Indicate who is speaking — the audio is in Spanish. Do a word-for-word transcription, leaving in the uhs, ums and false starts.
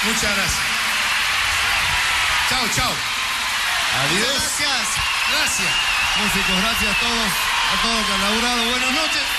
Speaker 1: Muchas gracias. Chao, chao.
Speaker 2: Adiós.
Speaker 1: Gracias. Gracias.
Speaker 2: Músicos, gracias a todos, a todos que han laburado. Buenas noches.